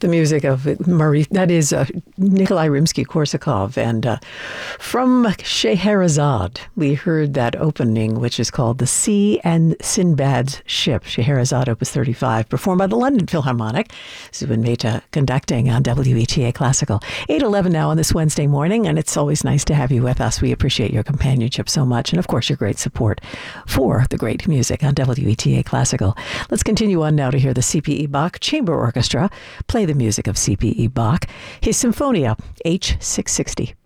The music of Nikolai Rimsky-Korsakov. And from Scheherazade, we heard that opening, which is called The Sea and Sinbad's Ship, Scheherazade, Opus 35, performed by the London Philharmonic. Zubin Mehta conducting on WETA Classical. 8:11 now on this Wednesday morning, and it's always nice to have you with us. We appreciate your companionship so much, and of course your great support for the great music on WETA Classical. Let's continue on now to hear the C.P.E. Bach Chamber Orchestra play the music of C.P.E. Bach, his Symphonia H660.